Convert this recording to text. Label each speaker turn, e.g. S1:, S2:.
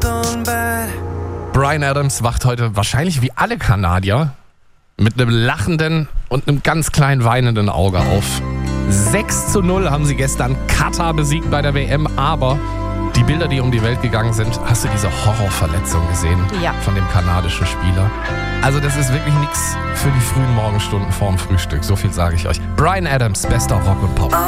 S1: Bryan Adams wacht heute wahrscheinlich wie alle Kanadier mit einem lachenden und einem ganz kleinen weinenden Auge auf. 6:0 haben sie gestern Katar besiegt bei der WM, aber die Bilder, die um die Welt gegangen sind, hast du diese Horrorverletzung gesehen von dem kanadischen Spieler? Also das ist wirklich nichts für die frühen Morgenstunden vorm Frühstück, so viel sage ich euch. Bryan Adams, bester Rock und Pop.